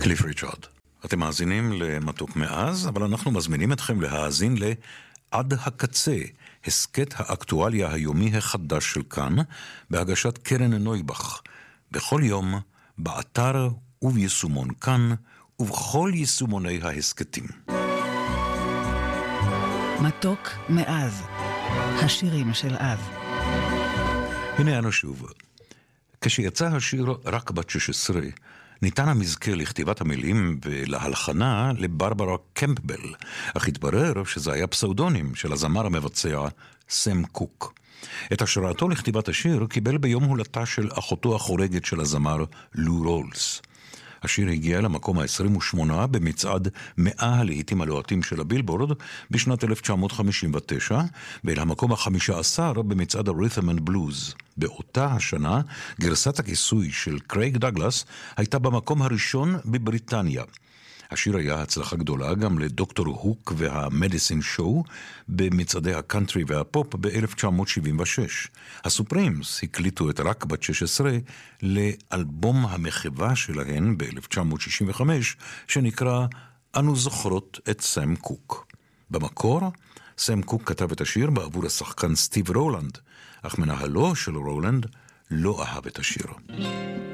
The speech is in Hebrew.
קליף ריצ'רד. אתם מאזינים למתוק מאז, אבל אנחנו מזמינים אתכם להאזין לעד הקצה, הסקט האקטואליה היומי החדש של כאן, בהגשת קרן נויבך, בכל יום, באתר וביישומון כאן, ובכל יישומוני ההסקטים. מתוק מאז, השירים של אז. הנה אנו שוב. כשיצא השיר רק בת 16, ניתן המזכה לכתיבת המילים ולהלחנה לברברה קמפבל, אך התברר שזה היה פסאודונים של הזמר המבצע סם קוק. את השראתו לכתיבת השיר קיבל ביום הולדתה של אחותו החורגת של הזמר לו רולס. השיר הגיע למקום ה-28 במצעד 100 הלהיטים הלוהטים של הבילבורד בשנת 1959, ואל המקום ה-15 במצעד ה-Rhythm and Blues. באותה השנה, גרסת הכיסוי של קרייג דאגלס הייתה במקום הראשון בבריטניה. השיר היה הצלחה גדולה גם לדוקטור הוק והמדיסין שואו במצעדי הקאנטרי והפופ ב-1976. הסופרימס הקליטו את רק בת 16 לאלבום המחווה שלהן ב-1965 שנקרא אנו זוכרות את סם קוק. במקור, סם קוק כתב את השיר בעבור השחקן סטיב רולנד, אך מנהלו של רולנד לא אהב את השיר.